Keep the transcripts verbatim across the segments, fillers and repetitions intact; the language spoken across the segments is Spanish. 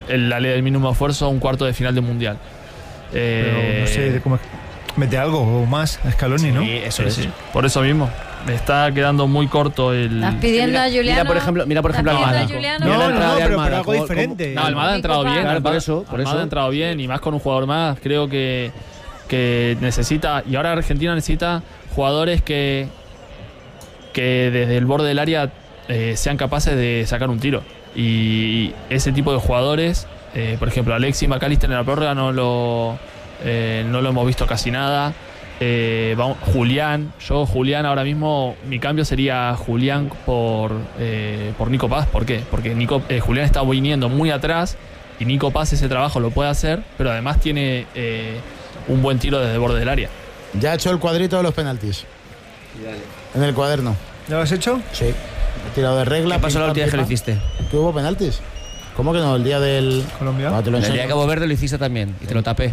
el, la ley del mínimo esfuerzo a un cuarto de final de mundial. Eh, Pero no sé cómo mete algo o más a Scaloni, sí, ¿no? Eso sí, es. Sí. Por eso mismo. Me está quedando muy corto el. Estás pidiendo mira, a Juliano. Mira, por ejemplo, mira, por ejemplo, Almada. Almada. No, no, no, pero, Almada, pero algo como, diferente. No, Almada ha entrado bien. Claro, Almada, por eso, por Almada eso. ha entrado bien y más con un jugador más. Creo que, que necesita. Y ahora Argentina necesita jugadores que, que desde el borde del área eh, sean capaces de sacar un tiro. Y ese tipo de jugadores, eh, por ejemplo, Alexis McAllister en la prórroga no lo, eh, no lo hemos visto casi nada. Eh, vamos, Julián, yo Julián ahora mismo mi cambio sería Julián por, eh, por Nico Paz. ¿Por qué? Porque Nico, eh, Julián está viniendo muy atrás y Nico Paz ese trabajo lo puede hacer, pero además tiene eh, un buen tiro desde el borde del área. Ya he hecho el cuadrito de los penaltis en el cuaderno. ¿Ya lo has hecho? Sí, he tirado de regla. ¿Qué pasó la última vez que lo hiciste? ¿Que hubo penaltis? ¿Cómo que no? El día del Colombia. Ah, te lo El enseño. día de Cabo Verde lo hiciste también y te lo tapé.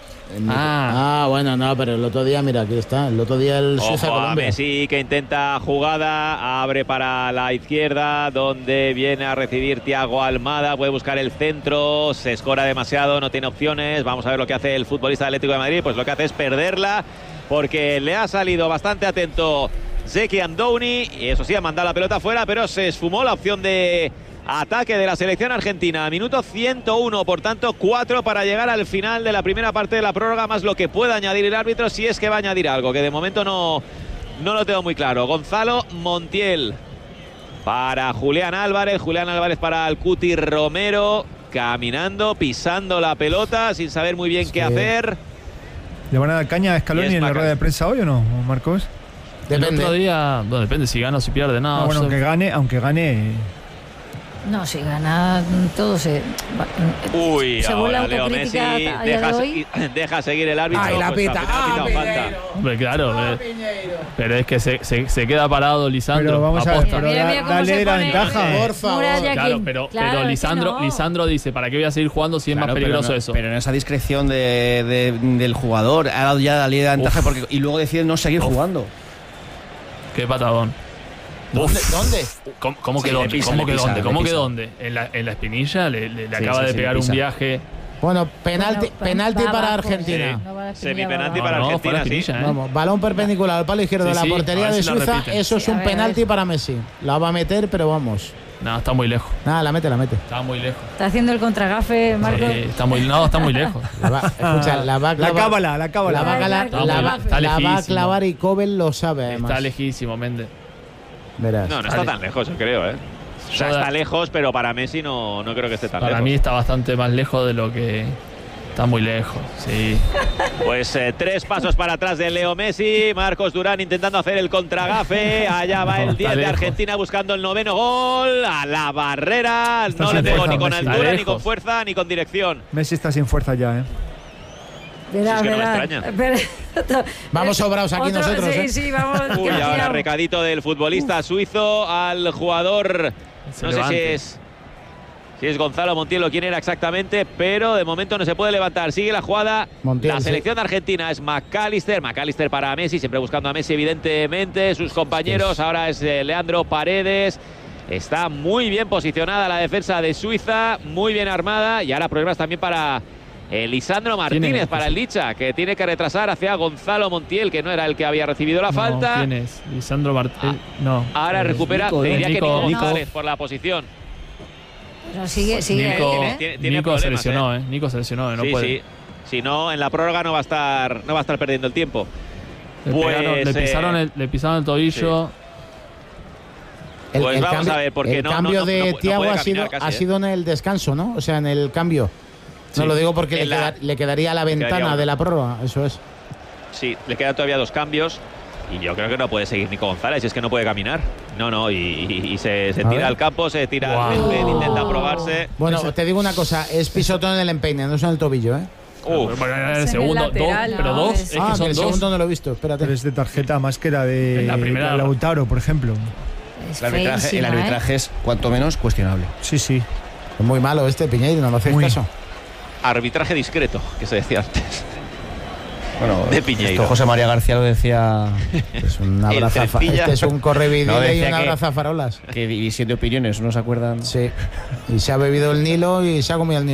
Ah. ah, bueno, no, pero el otro día, mira, aquí está. El otro día el Suiza Ojo a Colombia. Messi, que intenta jugada, abre para la izquierda, donde viene a recibir Thiago Almada, puede buscar el centro, se escora demasiado, no tiene opciones. Vamos a ver lo que hace el futbolista del Atlético de Madrid. Pues lo que hace es perderla, porque le ha salido bastante atento Zeki Andoni, y eso sí, ha mandado la pelota fuera, pero se esfumó la opción de ataque de la selección argentina. Minuto ciento uno, por tanto cuatro para llegar al final de la primera parte de la prórroga, más lo que pueda añadir el árbitro, si es que va a añadir algo, que de momento no, no lo tengo muy claro. Gonzalo Montiel para Julián Álvarez, Julián Álvarez para el Cuti Romero, caminando, pisando la pelota, sin saber muy bien sí. qué hacer. ¿Le van a dar caña a Scaloni en la rueda de prensa hoy o no, Marcos? Depende. El otro día, bueno, depende si gana o si pierde, nada. No, bueno, aunque gane, aunque gane. No, si gana todo se. Uy, según la Leo Messi deja, de hoy. deja seguir el árbitro. Ay, la pues, pita. Ah, falta. Hombre, claro, ah, pero, pero es que se, se, se queda parado Lisandro. Pero vamos a ver, pero da, dale la ventaja. Por favor. Claro, pero, claro, pero Lisandro, no. Lisandro dice, ¿para qué voy a seguir jugando si es claro, más peligroso pero no, eso? Pero en esa discreción de, de, del jugador, ha dado ya la ley de ventaja porque, y luego decide no seguir Uf. jugando. Qué patadón. ¿Dónde? ¿Dónde? ¿Cómo, cómo sí, que dónde? Pisa, ¿Cómo que pisa, dónde? ¿Cómo que pisa. dónde? En la, en la espinilla le, le, le sí, acaba sí, de sí, pegar un viaje. Bueno, penalti, bueno, penalti va para abajo, Argentina. Sí. No Semipenalti no, para no, Argentina, sí. espinilla, ¿eh? Vamos, balón perpendicular al palo izquierdo sí, de la sí, portería de si Suiza. Eso es sí, un ver, penalti para Messi. La va a meter, pero vamos. No, está muy lejos. Nada, la mete, la mete. Está muy lejos. Está haciendo el contragafe, Marcos. Sí, está muy, no, está muy lejos. La va, escucha, la va a clavar. La cábala, la cábala. La va a, clavar, Está la muy- va, está la va a lejísimo. clavar y Kobel lo sabe, además. Está lejísimo, Méndez. Verás. No, no está tan lejos, yo creo, ¿eh? O sea, está lejos, pero para Messi no, no creo que esté tan Para lejos. mí está bastante más lejos de lo que... Está muy lejos, sí. Pues eh, tres pasos para atrás de Leo Messi. Marcos Durán intentando hacer el contragafe. Allá va No, el diez de lejos. Argentina buscando el noveno gol. A la barrera. Está no sin le pego fuerza, ni con Messi. altura, Está ni con lejos. fuerza, ni con dirección. Messi está sin fuerza ya, ¿eh? Verá, Si es que no me verá. extraña. Pero- Vamos sobrados aquí Otro- nosotros, sí, ¿eh? Sí, vamos. Uy, que ahora tirado. recadito del futbolista suizo al jugador. Se No sé si levante. es, si es Gonzalo Montiel o quién era exactamente, pero de momento no se puede levantar. Sigue la jugada. Montiel, la sí. selección de Argentina es McAllister. McAllister para Messi, siempre buscando a Messi, evidentemente. Sus compañeros, ahora es eh, Leandro Paredes. Está muy bien posicionada la defensa de Suiza, muy bien armada. Y ahora problemas también para eh, Lisandro Martínez, es? para el Licha, que tiene que retrasar hacia Gonzalo Montiel, que no era el que había recibido la No, falta. ¿quién es? Lisandro Martínez. No. Ahora Eh, recupera, Nico, te ¿no? diría que Nico- Nico Nico- González por la posición. Pero sigue, sigue. Nico, ¿eh? tiene- tiene Nico se problemas, lesionó, ¿eh? Nico se lesionó, ¿eh? No sí, puede. sí. Si no, en la prórroga no va a estar, no va a estar perdiendo el tiempo. Le, Pues, pegaron- le, eh, pisaron el, le pisaron el tobillo. El, Pues el vamos cambio, a ver, porque el no- cambio no- no- de no pu- no Thiago puede ha, sido, caminar casi, ha ¿eh? sido en el descanso, ¿no? O sea, en el cambio. Sí. No lo digo porque le, En la- queda- le quedaría a la ventana quedaría una. de la prórroga, eso es. Sí, le quedan todavía dos cambios. Y yo creo que no puede seguir Nico González, es que no puede caminar. No, no, y, y- y se, se A tira ver. al campo, se tira Wow. al césped, intenta probarse. Bueno, te digo una cosa, es pisotón en el empeine, no es en el tobillo, ¿eh? Uf, Bueno, era Es en el el segundo, lateral, dos, pero no, dos, es- es que ah, que son el dos. segundo no lo he visto, espérate. Pero es de tarjeta más que la de En la primera- de Lautaro, por ejemplo. Es El arbitraje, el feísima, ¿eh? arbitraje es cuanto menos cuestionable. Sí, sí. Es muy malo este Piñeiro, no lo hacéis Muy. caso. arbitraje discreto, que se decía antes. Bueno, De Piñeiro. esto José María García lo decía, Es un El abrazafa, Cestilla. este es un correvidile No, y decía un que- abrazafarolas. que división de opiniones, ¿no se acuerdan? Sí. Y se ha bebido el Nilo y se ha comido el Nilo.